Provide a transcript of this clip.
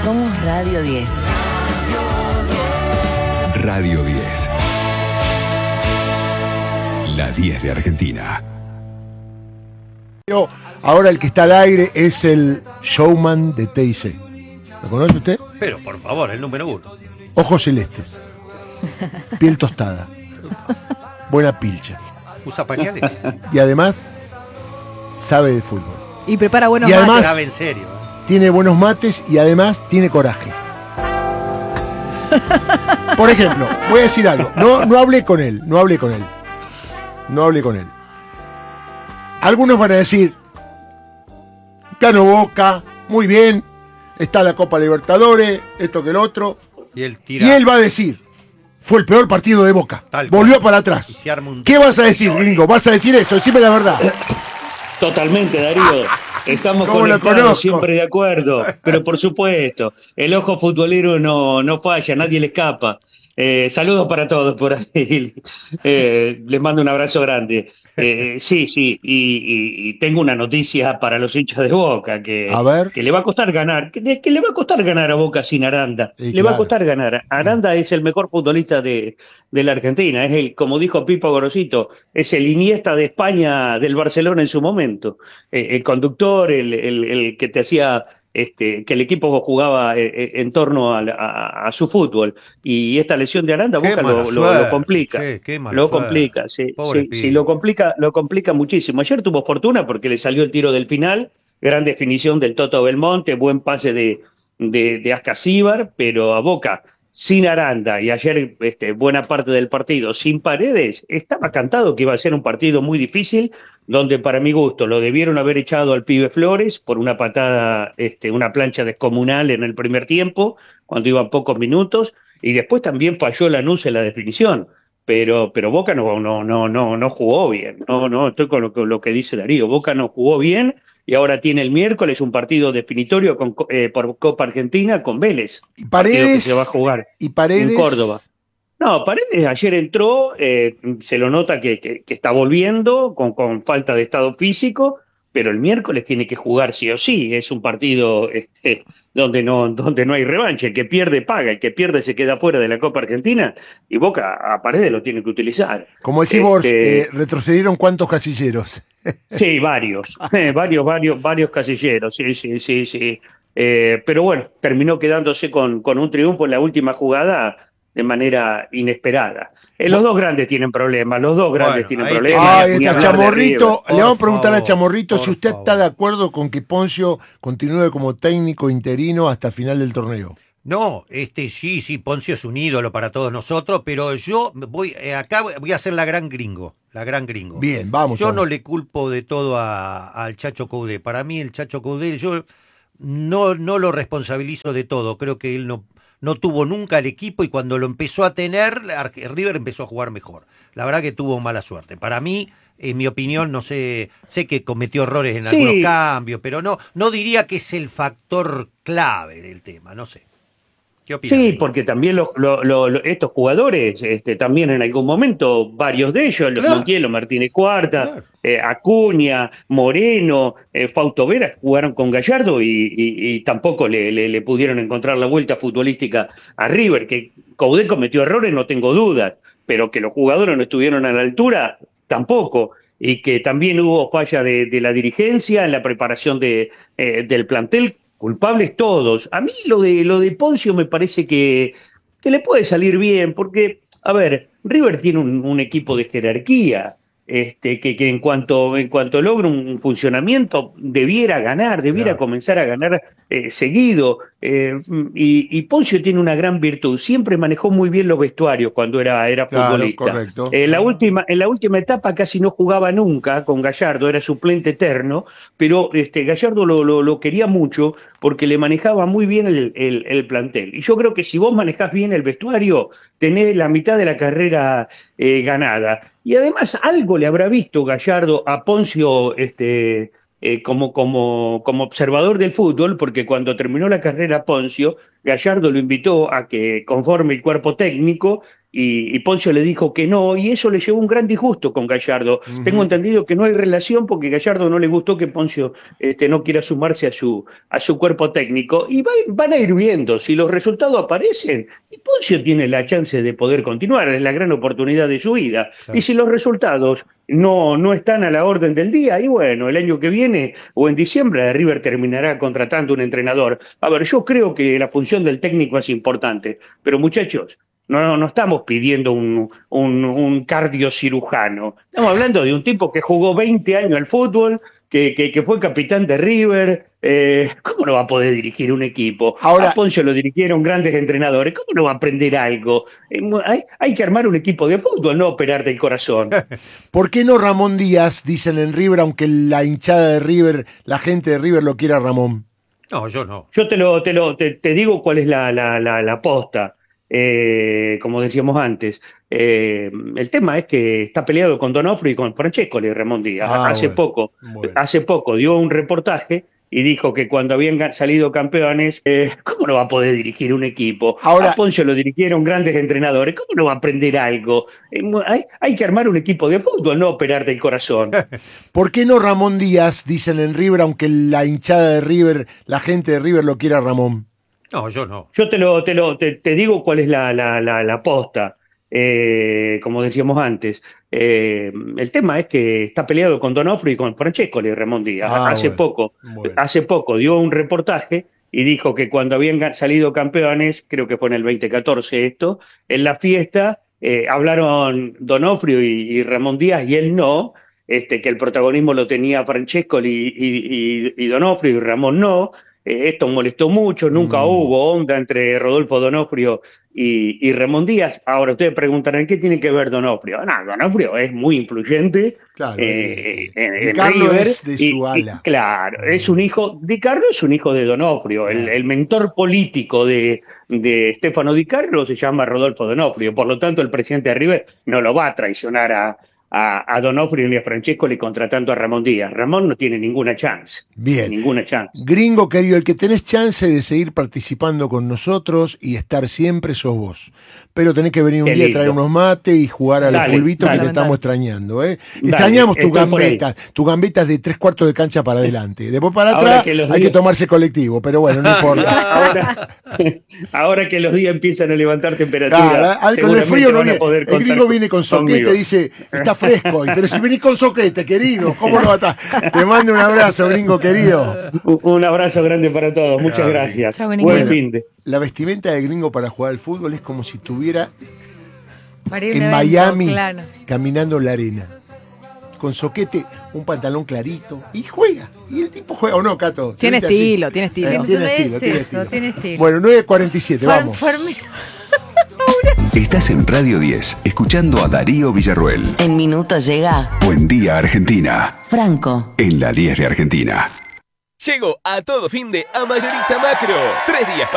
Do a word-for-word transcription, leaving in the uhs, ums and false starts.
Somos Radio diez. Radio diez. La diez de Argentina. Ahora el que está al aire es el showman de T I C. ¿Lo conoce usted? Pero, por favor, el número uno. Ojos celestes. Piel tostada. Buena pilcha. Usa pañales. Y además, sabe de fútbol. Y prepara buenos y además, mates. Sabe en serio. Tiene buenos mates y además tiene coraje. Por ejemplo, voy a decir algo. No, no hablé con él, no hablé con él. No hablé con él. Algunos van a decir, ganó Boca, muy bien, está la Copa Libertadores, esto que el otro. Y él tira. Y él va a decir, fue el peor partido de Boca. Tal Volvió cual. para atrás. Y se arma un- ¿Qué vas a decir, gringo? ¿Vas a decir eso? Decime la verdad. Totalmente, Darío. Estamos ¿Cómo lo conectados, conozco? siempre de acuerdo. Pero por supuesto, el ojo futbolero no, no falla, nadie le escapa. Eh, saludos para todos por ahí. Eh, les mando un abrazo grande. Eh, sí, sí, y, y- y tengo una noticia para los hinchas de Boca, que, A ver. que le va a costar ganar, que, que le va a costar ganar a Boca sin Aranda. Sí, le va a claro. costar ganar. Aranda es el mejor futbolista de, de la Argentina, es el, como dijo Pipo Gorosito, es el Iniesta de España, del Barcelona en su momento. Eh, el conductor, el, el- el que te hacía... Este, que el equipo jugaba eh, eh, en torno a, la- a- a su fútbol. Y esta lesión de Aranda, Qué Boca mala lo, lo- suerte, lo complica. che, qué mala Lo suerte. complica, sí, Pobre sí, pibe. sí, lo complica, lo complica muchísimo. Ayer tuvo fortuna porque le salió el tiro del final, gran definición del Toto Belmonte, buen pase de, de, de Ascasíbar, pero a Boca sin Aranda y ayer este, buena parte del partido sin Paredes, estaba cantado que iba a ser un partido muy difícil, donde para mi gusto lo debieron haber echado al pibe Flores por una patada, este, una plancha descomunal en el primer tiempo, cuando iban pocos minutos, y después también falló Lanús en la definición. Pero, pero Boca no, no, no, no, no jugó bien. No, no, estoy con lo que, lo que dice Darío. Boca no jugó bien y ahora tiene el miércoles un partido definitorio con, eh, por Copa Argentina con Vélez. Y Partido que Paredes. se va a jugar Y Paredes. en Córdoba. No, Paredes ayer entró, eh, se lo nota que, que, que está volviendo con, con falta de estado físico, pero el miércoles tiene que jugar sí o sí. Es un partido este, donde no, donde no hay revancha. El que pierde paga, el que pierde se queda fuera de la Copa Argentina y Boca a Paredes lo tiene que utilizar. Como decís vos, Este, eh, retrocedieron cuántos casilleros. Sí, varios, eh, varios, varios, varios casilleros, sí, sí, sí, sí. Eh, pero bueno, terminó quedándose con, con un triunfo en la última jugada de manera inesperada. Eh, los dos grandes tienen problemas, los dos grandes Bueno, tienen ahí- problemas. Ay, ni está hablar de Chamorrito. River. Le vamos a Por preguntar a favor, Chamorrito por si usted favor. está de acuerdo con que Poncio continúe como técnico interino hasta final del torneo. No, este sí, sí, Poncio es un ídolo para todos nosotros, pero yo voy eh, acá voy a ser la gran gringo, la gran gringo. Bien, vamos. Yo Chamo. no le culpo de todo a- al Chacho Coudet. Para mí el Chacho Coudet, yo no, no lo responsabilizo de todo. Creo que él no, no tuvo nunca el equipo y cuando lo empezó a tener, Ar- River empezó a jugar mejor. La verdad que tuvo mala suerte. Para mí, en mi opinión, no sé, sé que cometió errores en Sí. algunos cambios, pero no, no diría que es el factor clave del tema, no sé. ¿Qué opinas? Sí, porque también los, lo- lo- lo- estos jugadores, este, también en algún momento, varios de ellos, los Claro. Montiel, Martínez Cuarta, Claro. eh, Acuña, Moreno, eh, Fausto Vera, jugaron con Gallardo y, y- y tampoco le, le- le pudieron encontrar la vuelta futbolística a River, que Coudet cometió errores, no tengo dudas, pero que los jugadores no estuvieron a la altura, tampoco. Y que también hubo falla de, de la dirigencia en la preparación de, eh, del plantel, culpables todos. A mí lo de lo de Poncio me parece que, que le puede salir bien, porque, a ver, River tiene un, un equipo de jerarquía, este, que, que en cuanto, en cuanto logra un funcionamiento, debiera ganar, debiera Claro. comenzar a ganar eh, seguido. eh, y, y Poncio tiene una gran virtud, siempre manejó muy bien los vestuarios cuando era, era Claro, futbolista. correcto. Eh, la última, en la última etapa casi no jugaba nunca con Gallardo, era suplente eterno, pero este, Gallardo lo, lo, lo quería mucho porque le manejaba muy bien el, el, el plantel. Y yo creo que si vos manejás bien el vestuario, tenés la mitad de la carrera eh, ganada. Y además algo le habrá visto Gallardo a Poncio este, eh, como, como, como observador del fútbol, porque cuando terminó la carrera Poncio, Gallardo lo invitó a que conforme el cuerpo técnico y, y Poncio le dijo que no, y eso le llevó un gran disgusto con Gallardo. Uh-huh. Tengo entendido que no hay relación porque Gallardo no le gustó que Poncio este, no quiera sumarse a su, a su cuerpo técnico, y va, van a ir viendo si los resultados aparecen, y Poncio tiene la chance de poder continuar, es la gran oportunidad de su vida. Sí. Y si los resultados no, no están a la orden del día, y bueno, el año que viene o en diciembre River terminará contratando un entrenador. A ver, yo creo que la función del técnico es importante, pero muchachos, No, no estamos pidiendo un, un, un cardiocirujano. Estamos hablando de un tipo que jugó veinte años al fútbol, que, que, que fue capitán de River. Eh, ¿Cómo no va a poder dirigir un equipo? Ahora, a Poncio lo dirigieron grandes entrenadores. ¿Cómo no va a aprender algo? Eh, hay, hay que armar un equipo de fútbol, no operar del corazón. ¿Por qué no Ramón Díaz, dicen en River, aunque la hinchada de River, la gente de River lo quiera Ramón? No, yo no. Yo te, lo, te, lo, te, te digo cuál es la, la, la, la posta. Eh, como decíamos antes, eh, el tema es que está peleado con Donofrio y con Francescoli, Ramón Díaz. Ah, hace bueno, poco, bueno. hace poco dio un reportaje y dijo que cuando habían salido campeones, eh, ¿cómo no va a poder dirigir un equipo? Ahora, a Poncio lo dirigieron grandes entrenadores, ¿cómo no va a aprender algo? Eh, hay, hay que armar un equipo de fútbol, no operar del corazón. ¿Por qué no Ramón Díaz, dicen en River, aunque la hinchada de River, la gente de River lo quiera Ramón? No, yo no. Yo te lo, te lo, te, te digo cuál es la, la, la, la posta. Eh, como decíamos antes, eh, el tema es que está peleado con Donofrio y con Francescoli, Ramón Díaz. Ah, hace bueno, poco, bueno. hace poco dio un reportaje y dijo que cuando habían salido campeones, creo que fue en el veinte catorce esto, en la fiesta eh, hablaron Donofrio y, y Ramón Díaz y él no, este, que el protagonismo lo tenía Francescoli y, y, y, y Donofrio y Ramón no. Esto molestó mucho, nunca mm. hubo onda entre Rodolfo Donofrio y, y Ramón Díaz. Ahora ustedes preguntarán, ¿qué tiene que ver Donofrio? No, Donofrio es muy influyente claro, eh, en, en River. Es de y, su ala. Y, claro, mm. es un hijo, Di Carlo es un hijo de Donofrio. El, el mentor político de, de Stefano Di Carlo se llama Rodolfo Donofrio. Por lo tanto, el presidente de River no lo va a traicionar a... A, a Donofrio ni a Francescoli contratando a Ramón Díaz. Ramón no tiene ninguna chance. Bien. Ninguna chance. Gringo querido, el que tenés chance de seguir participando con nosotros y estar siempre sos vos. Pero tenés que venir un Qué día lindo. a traer unos mates y jugar al dale, fulbito dale, que te dale. estamos extrañando. ¿eh? Dale, Extrañamos tus gambetas, tus gambetas de tres cuartos de cancha para adelante. Después para atrás que hay días... que tomarse colectivo, pero bueno, no importa. ahora, ahora que los días empiezan a levantar temperatura, claro, con el frío no viene. El gringo viene con soquete y dice, está fresco, pero si venís con soquete, querido, ¿cómo no va a estar? Te mando un abrazo, gringo querido. Un, un abrazo grande para todos, muchas Ay, gracias. Chau, Buen fin de. La vestimenta de gringo para jugar al fútbol es como si estuviera en evento, Miami claro. caminando en la arena. Con soquete, un pantalón clarito y juega. Y el tipo juega, ¿o no, Cato? Tiene estilo, tiene estilo. Eh, tiene, estilo, eso, tiene estilo, tiene estilo. Bueno, nueve cuarenta y siete, For, vamos. Forme... Estás en Radio diez, escuchando a Darío Villarruel. En minutos llega Buen Día Argentina. Franco. En la diez de Argentina. Llegó a todo fin de a Mayorista Macro. Tres días